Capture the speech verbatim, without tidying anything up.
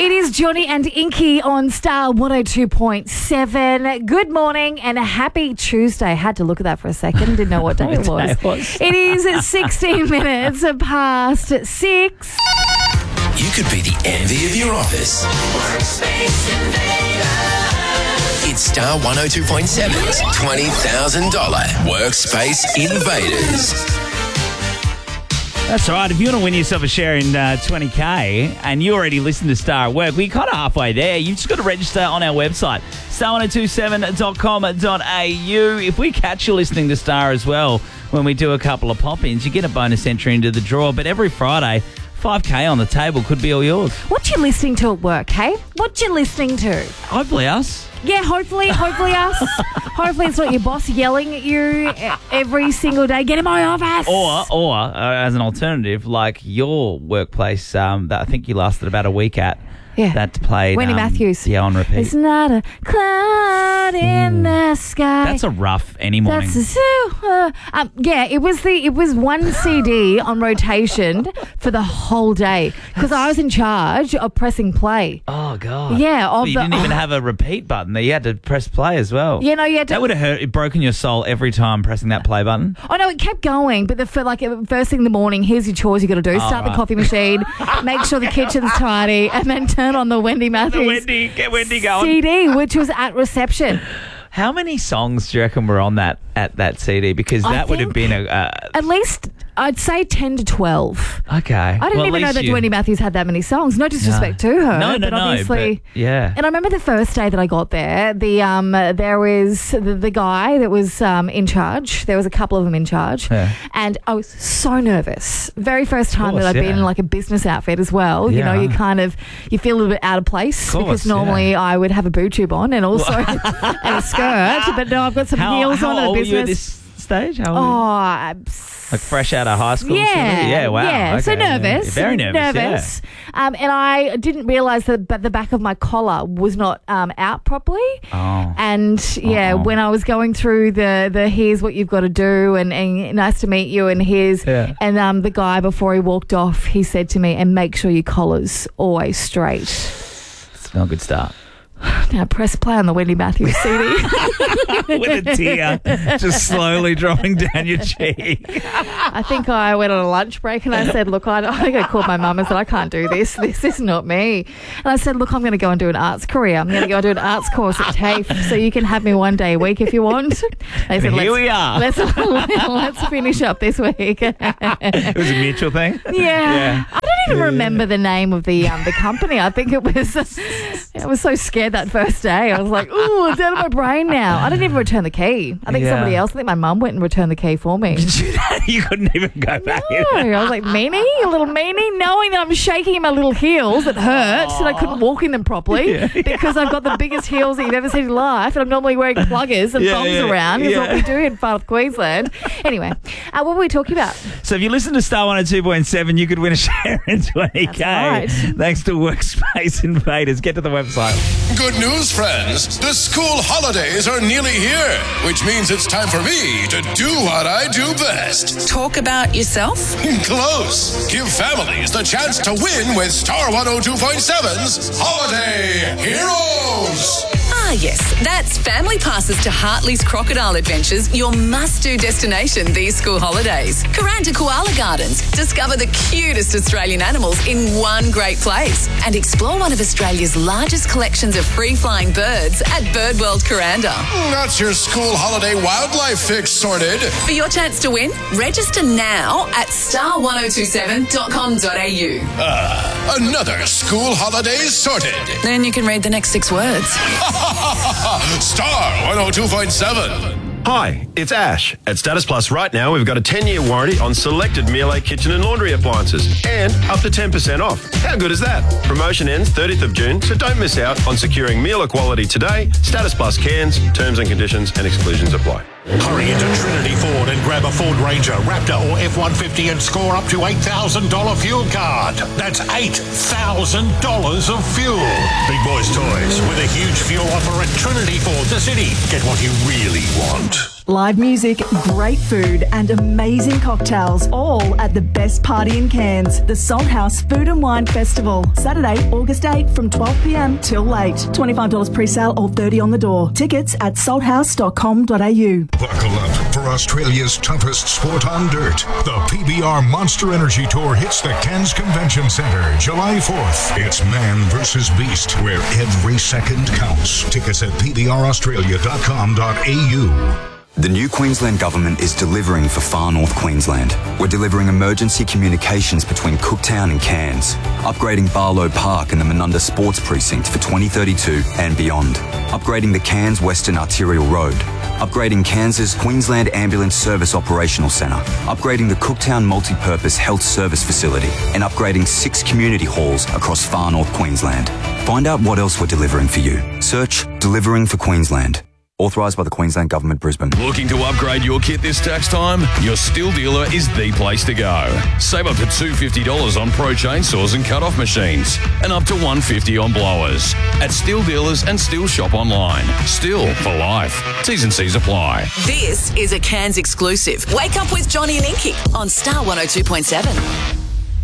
It is Johnny and Inky on Star one oh two point seven. Good morning and a happy Tuesday. Had to look at that for a second. Didn't know what day it was. It was. It is sixteen minutes past six. You could be the envy of your office. It's Star one oh two point seven's twenty thousand dollars Workspace Invaders. That's right. If you want to win yourself a share in uh, twenty K and you already listen to Star at work, we're kind of halfway there. You've just got to register on our website, star one oh two seven dot com dot a u. If we catch you listening to Star as well, when we do a couple of pop-ins, you get a bonus entry into the draw. But every Friday, five K on the table could be all yours. What you listening to at work, hey? What you listening to? Hopefully us. Yeah, hopefully, hopefully us. Hopefully it's not your boss yelling at you every single day. Get in my office. Or, or uh, as an alternative, like your workplace um, that I think you lasted about a week at. Yeah. That played. Wendy um, Matthews. Yeah, on repeat. It's not a cloud in the sky. That's a rough any morning. That's a, uh, um, yeah, it was the it was one C D on rotation for the whole day because I was in charge of pressing play. Oh God. Yeah, of But you the, didn't even have a repeat button there. You had to press play as well. You know, you had to, That would have hurt, it broken your soul every time pressing that play button. Oh no, it kept going. But the for like first thing in the morning, here's your chores you got to do: start right. the coffee machine, make sure the kitchen's tidy, and then turn on the Wendy Matthews The Wendy, get Wendy going. C D, which was at reception. How many songs do you reckon were on that at that C D? Because I that would have think been a. Uh, At least I'd say ten to twelve. okay. I didn't Well, at even know least that you- Wendy Matthews had that many songs. No disrespect to her. No, no, but no. obviously, but yeah. And I remember the first day that I got there, the um, there was the, the guy that was um, in charge. There was a couple of them in charge. Yeah. And I was so nervous. Very first time course, that I've yeah. been in like a business outfit as well. You know, Yeah. you kind of, you feel a little bit out of place Of course, because normally yeah. I would have a boob tube on and also and a skirt. But no, I've got some How, heels how on at a old were you at business. this stage? How old were you? Oh, I'm Like fresh out of high school? yeah, sort of? Yeah, wow. Yeah, so Okay, yeah. nervous. Very nervous, Nervous. Um, and I didn't realise that but the back of my collar was not um, out properly. Oh. And, yeah, Uh-oh. when I was going through the, the here's what you've got to do and, and nice to meet you and here's... Yeah. And um, the guy, before he walked off, he said to me, and make sure your collar's always straight. It's not a good start. Now press play on the Wendy Matthews C D. With a tear just slowly dropping down your cheek. I think I went on a lunch break and I said, look, I, I think I called my mum and said, I can't do this. This is not me. And I said, look, I'm going to go and do an arts career. I'm going to go and do an arts course at TAFE so you can have me one day a week if you want. They said, And here let's, we are. Let's, let's finish up this week. It was a mutual thing? Yeah. Yeah. I don't even remember the name of the um, the company. I think it was, I was so scared that first day. I was like, ooh, it's out of my brain now. I didn't even return the key. I think Yeah. somebody else, I think my mum went and returned the key for me. You couldn't even go back in. No, I was like, meanie, a little meanie, knowing that I'm shaking in my little heels that hurt and I couldn't walk in them properly Yeah. because I've got the biggest heels that you've ever seen in life and I'm normally wearing pluggers and Yeah, thongs yeah, around. That's what yeah. we do in South Queensland. Anyway, uh, what were we talking about? So if you listen to Star one oh two point seven, you could win a share in twenty K. That's right. Thanks to Workspace Invaders. Get to the website. Good news, friends. The school holidays are nearly here, which means it's time for me to do what I do best. Talk about yourself? Close. Give families the chance to win with Star one oh two point seven's Holiday Heroes. Ah, yes. That's family passes to Hartley's Crocodile Adventures, your must-do destination these school holidays. Kuranda Koala Gardens. Discover the cutest Australian animals in one great place. And explore one of Australia's largest collections of free-flying birds at Birdworld Kuranda. That's your school holiday wildlife fix sorted. For your chance to win, register now at star one oh two seven dot com dot a u. Ah, another school holiday sorted. Then you can read the next six words. Star one oh two point seven. Hi, it's Ash. At Status Plus right now, we've got a ten-year warranty on selected Miele kitchen and laundry appliances and up to ten percent off. How good is that? Promotion ends thirtieth of June, so don't miss out on securing Miele quality today. Status Plus cans, terms and conditions and exclusions apply. Hurry into Trinity Ford and grab a Ford Ranger, Raptor or F one fifty and score up to eight thousand dollars fuel card. That's eight thousand dollars of fuel. Big Boys Toys with a huge fuel offer at Trinity Ford, the city. Get what you really want. Live music, great food and amazing cocktails, all at the best party in Cairns, the Salt House Food and Wine Festival. Saturday, August eighth from twelve p m till late. twenty-five dollars pre-sale or thirty dollars on the door. Tickets at salthouse dot com dot a u. Buckle up for Australia's toughest sport on dirt. The P B R Monster Energy Tour hits the Cairns Convention Centre July fourth. It's man versus beast, where every second counts. Tickets at p b r australia dot com dot a u. The new Queensland Government is delivering for Far North Queensland. We're delivering emergency communications between Cooktown and Cairns, upgrading Barlow Park and the Menunda Sports Precinct for twenty thirty-two and beyond, upgrading the Cairns Western Arterial Road, upgrading Cairns' Queensland Ambulance Service Operational Centre, upgrading the Cooktown Multipurpose Health Service Facility, and upgrading six community halls across Far North Queensland. Find out what else we're delivering for you. Search Delivering for Queensland. Authorised by the Queensland Government, Brisbane. Looking to upgrade your kit this tax time? Your Stihl dealer is the place to go. Save up to two hundred fifty dollars on pro chainsaws and cut-off machines, and up to one hundred fifty dollars on blowers. At Stihl dealers and Stihl shop online. Stihl for life. T's and C's apply. This is a Cairns exclusive. Wake up with Johnny and Inky on Star one oh two point seven.